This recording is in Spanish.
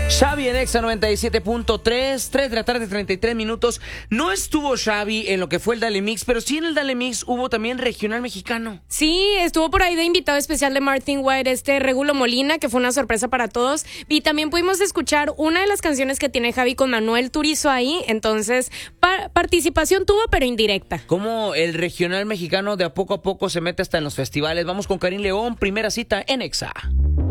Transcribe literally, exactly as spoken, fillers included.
Xavi en Exa noventa y siete punto tres, tres de la tarde, treinta y tres minutos. No estuvo Xavi en lo que fue el Dale Mix, pero sí en el Dale Mix hubo también regional mexicano. Sí, estuvo por ahí de invitado especial de Martin White, este Regulo Molina, que fue una sorpresa para todos. Y también pudimos escuchar una de las canciones que tiene Javi con Manuel Turizo ahí. Entonces, pa- participación tuvo, pero indirecta. Como el regional mexicano de a poco a poco se mete hasta en los festivales. Vamos con Karim León, primera cita en Exa.